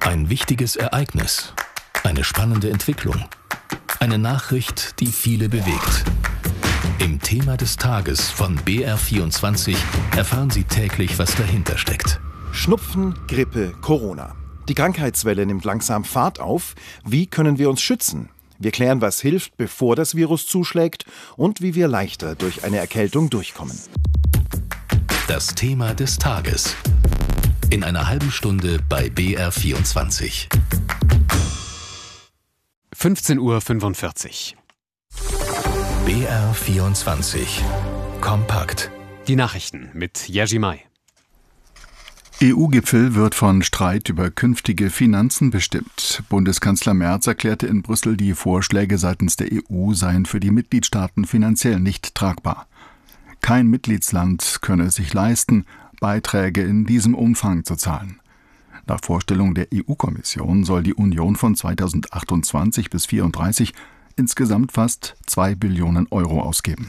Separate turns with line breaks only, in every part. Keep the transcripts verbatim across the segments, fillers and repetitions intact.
Ein wichtiges Ereignis, eine spannende Entwicklung, eine Nachricht, die viele bewegt. Im Thema des Tages von B R vierundzwanzig erfahren Sie täglich, was dahinter steckt.
Schnupfen, Grippe, Corona. Die Krankheitswelle nimmt langsam Fahrt auf. Wie können wir uns schützen? Wir klären, was hilft, bevor das Virus zuschlägt und wie wir leichter durch eine Erkältung durchkommen.
Das Thema des Tages. In einer halben Stunde bei B R vierundzwanzig.
fünfzehn Uhr fünfundvierzig.
B R vierundzwanzig. Kompakt.
Die Nachrichten mit Jerzy May.
E U-Gipfel wird von Streit über künftige Finanzen bestimmt. Bundeskanzler Merz erklärte in Brüssel, die Vorschläge seitens der E U seien für die Mitgliedstaaten finanziell nicht tragbar. Kein Mitgliedsland könne es sich leisten, Beiträge in diesem Umfang zu zahlen. Nach Vorstellung der E U-Kommission soll die Union von zweitausendachtundzwanzig bis zweitausendvierunddreißig insgesamt fast zwei Billionen Euro ausgeben.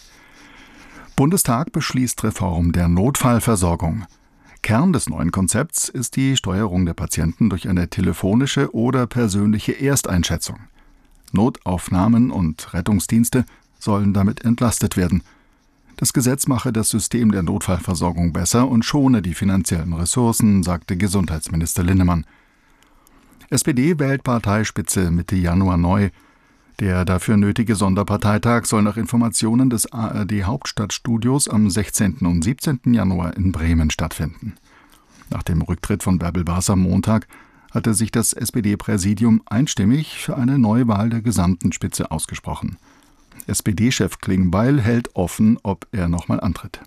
Bundestag beschließt Reform der Notfallversorgung. Kern des neuen Konzepts ist die Steuerung der Patienten durch eine telefonische oder persönliche Ersteinschätzung. Notaufnahmen und Rettungsdienste sollen damit entlastet werden. Das Gesetz mache das System der Notfallversorgung besser und schone die finanziellen Ressourcen, sagte Gesundheitsminister Linnemann. S P D-Weltparteispitze Mitte Januar neu. Der dafür nötige Sonderparteitag soll nach Informationen des A R D-Hauptstadtstudios am sechzehnten und siebzehnten Januar in Bremen stattfinden. Nach dem Rücktritt von Bärbel Baas am Montag hatte sich das S P D-Präsidium einstimmig für eine Neuwahl der gesamten Spitze ausgesprochen. S P D-Chef Klingbeil hält offen, ob er nochmal antritt.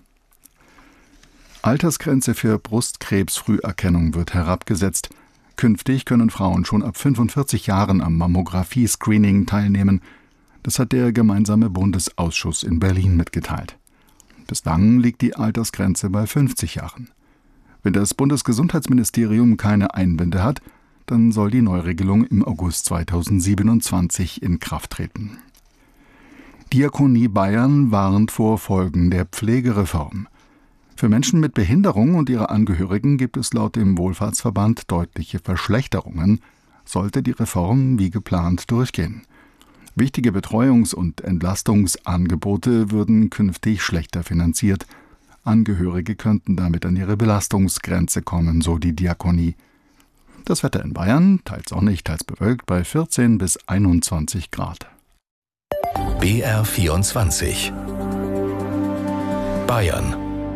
Altersgrenze für Brustkrebsfrüherkennung wird herabgesetzt. Künftig können Frauen schon ab fünfundvierzig Jahren am Mammographie-Screening teilnehmen. Das hat der gemeinsame Bundesausschuss in Berlin mitgeteilt. Bislang liegt die Altersgrenze bei fünfzig Jahren. Wenn das Bundesgesundheitsministerium keine Einwände hat, dann soll die Neuregelung im August zweitausendsiebenundzwanzig in Kraft treten. Diakonie Bayern warnt vor Folgen der Pflegereform. Für Menschen mit Behinderung und ihre Angehörigen gibt es laut dem Wohlfahrtsverband deutliche Verschlechterungen, sollte die Reform wie geplant durchgehen. Wichtige Betreuungs- und Entlastungsangebote würden künftig schlechter finanziert. Angehörige könnten damit an ihre Belastungsgrenze kommen, so die Diakonie. Das Wetter in Bayern, teils sonnig, teils bewölkt, bei vierzehn bis einundzwanzig Grad.
B R vierundzwanzig. Bayern.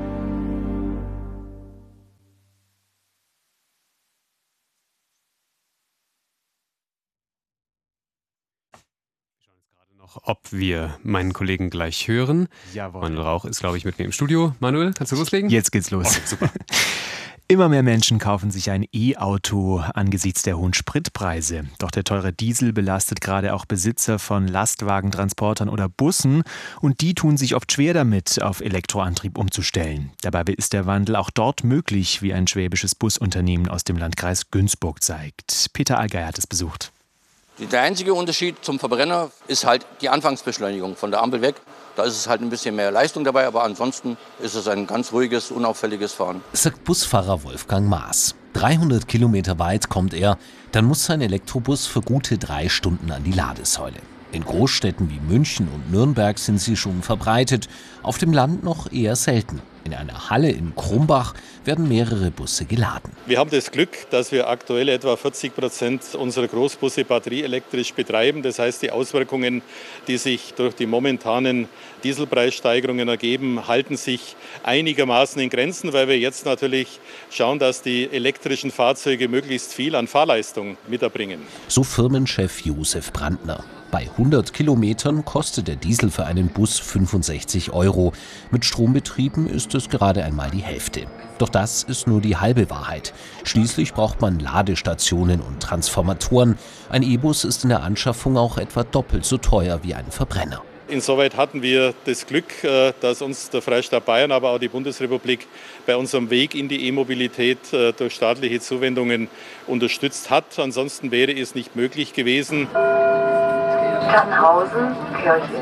Ob wir meinen Kollegen gleich hören.
Jawohl.
Manuel Rauch ist, glaube ich, mit mir im Studio. Manuel, kannst du loslegen?
Jetzt geht's los.
Oh, super.
Immer mehr Menschen kaufen sich ein E-Auto angesichts der hohen Spritpreise. Doch der teure Diesel belastet gerade auch Besitzer von Lastwagentransportern oder Bussen. Und die tun sich oft schwer damit, auf Elektroantrieb umzustellen. Dabei ist der Wandel auch dort möglich, wie ein schwäbisches Busunternehmen aus dem Landkreis Günzburg zeigt. Peter Allgeier hat es besucht.
Der einzige Unterschied zum Verbrenner ist halt die Anfangsbeschleunigung von der Ampel weg. Da ist es halt ein bisschen mehr Leistung dabei, aber ansonsten ist es ein ganz ruhiges, unauffälliges Fahren.
Sagt Busfahrer Wolfgang Maas. dreihundert Kilometer weit kommt er, dann muss sein Elektrobus für gute drei Stunden an die Ladesäule. In Großstädten wie München und Nürnberg sind sie schon verbreitet, auf dem Land noch eher selten. In einer Halle in Krumbach werden mehrere Busse geladen.
Wir haben das Glück, dass wir aktuell etwa vierzig Prozent unserer Großbusse batterieelektrisch betreiben. Das heißt, die Auswirkungen, die sich durch die momentanen Dieselpreissteigerungen ergeben, halten sich einigermaßen in Grenzen, weil wir jetzt natürlich schauen, dass die elektrischen Fahrzeuge möglichst viel an Fahrleistung miterbringen.
So Firmenchef Josef Brandner. Bei hundert Kilometern kostet der Diesel für einen Bus fünfundsechzig Euro. Mit Strombetrieben ist es gerade einmal die Hälfte. Doch das ist nur die halbe Wahrheit. Schließlich braucht man Ladestationen und Transformatoren. Ein E-Bus ist in der Anschaffung auch etwa doppelt so teuer wie ein Verbrenner.
Insoweit hatten wir das Glück, dass uns der Freistaat Bayern, aber auch die Bundesrepublik bei unserem Weg in die E-Mobilität durch staatliche Zuwendungen unterstützt hat. Ansonsten wäre es nicht möglich gewesen.
Tannhausen, Kirche.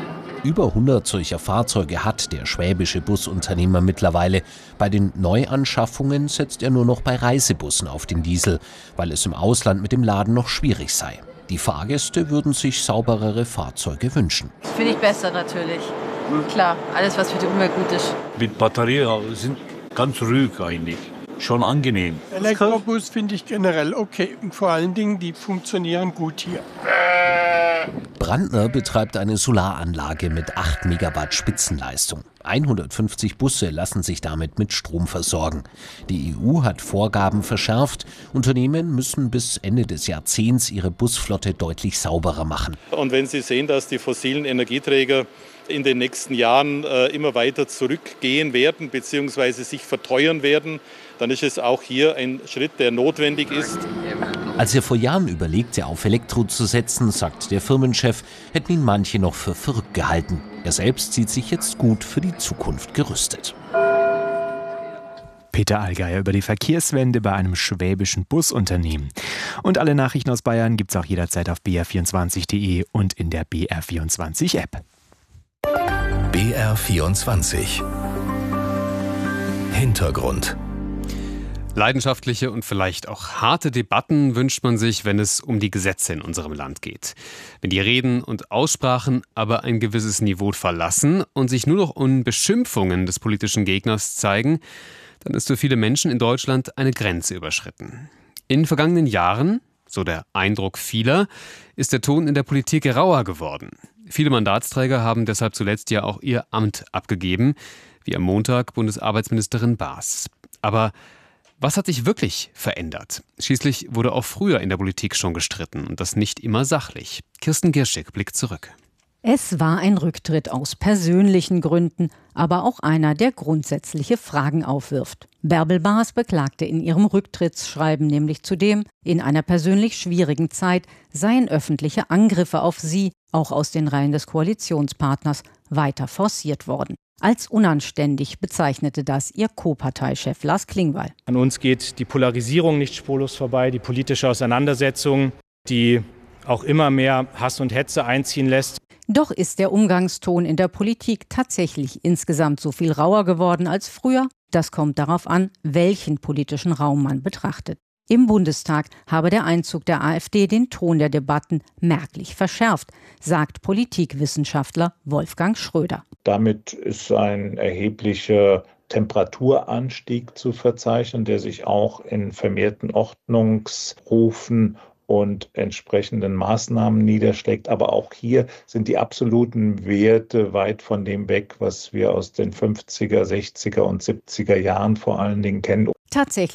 Über hundert solcher Fahrzeuge hat der schwäbische Busunternehmer mittlerweile. Bei den Neuanschaffungen setzt er nur noch bei Reisebussen auf den Diesel, weil es im Ausland mit dem Laden noch schwierig sei. Die Fahrgäste würden sich sauberere Fahrzeuge wünschen.
Das finde ich besser natürlich. Klar, alles was für die Umwelt gut ist.
Mit Batterie sind ganz ruhig eigentlich. Schon angenehm.
Elektrobus finde ich generell okay. Und vor allen Dingen, die funktionieren gut hier.
Brandner betreibt eine Solaranlage mit acht Megawatt Spitzenleistung. hundertfünfzig Busse lassen sich damit mit Strom versorgen. Die E U hat Vorgaben verschärft. Unternehmen müssen bis Ende des Jahrzehnts ihre Busflotte deutlich sauberer machen.
Und wenn Sie sehen, dass die fossilen Energieträger in den nächsten Jahren äh, immer weiter zurückgehen werden bzw. sich verteuern werden, dann ist es auch hier ein Schritt, der notwendig ist.
Als er vor Jahren überlegte, auf Elektro zu setzen, sagt der Firmenchef, hätten ihn manche noch für verrückt gehalten. Er selbst sieht sich jetzt gut für die Zukunft gerüstet.
Peter Allgeier über die Verkehrswende bei einem schwäbischen Busunternehmen. Und alle Nachrichten aus Bayern gibt's auch jederzeit auf b r vierundzwanzig punkt d e und in der B R vierundzwanzig App.
B R vierundzwanzig Hintergrund.
Leidenschaftliche und vielleicht auch harte Debatten wünscht man sich, wenn es um die Gesetze in unserem Land geht. Wenn die Reden und Aussprachen aber ein gewisses Niveau verlassen und sich nur noch um Beschimpfungen des politischen Gegners zeigen, dann ist für viele Menschen in Deutschland eine Grenze überschritten. In den vergangenen Jahren, so der Eindruck vieler, ist der Ton in der Politik rauer geworden. Viele Mandatsträger haben deshalb zuletzt ja auch ihr Amt abgegeben, wie am Montag Bundesarbeitsministerin Baas. Aber was hat sich wirklich verändert? Schließlich wurde auch früher in der Politik schon gestritten und das nicht immer sachlich. Kirsten Gierschig blickt zurück.
Es war ein Rücktritt aus persönlichen Gründen, aber auch einer, der grundsätzliche Fragen aufwirft. Bärbel Baas beklagte in ihrem Rücktrittsschreiben nämlich zudem, in einer persönlich schwierigen Zeit seien öffentliche Angriffe auf sie, auch aus den Reihen des Koalitionspartners, weiter forciert worden. Als unanständig bezeichnete das ihr Co-Parteichef Lars Klingbeil.
An uns geht die Polarisierung nicht spurlos vorbei, die politische Auseinandersetzung, die auch immer mehr Hass und Hetze einziehen lässt.
Doch ist der Umgangston in der Politik tatsächlich insgesamt so viel rauer geworden als früher? Das kommt darauf an, welchen politischen Raum man betrachtet. Im Bundestag habe der Einzug der AfD den Ton der Debatten merklich verschärft, sagt Politikwissenschaftler Wolfgang Schröder.
Damit ist ein erheblicher Temperaturanstieg zu verzeichnen, der sich auch in vermehrten Ordnungsrufen und entsprechenden Maßnahmen niederschlägt. Aber auch hier sind die absoluten Werte weit von dem weg, was wir aus den fünfziger, sechziger und siebziger Jahren vor allen Dingen kennen.
Tatsächlich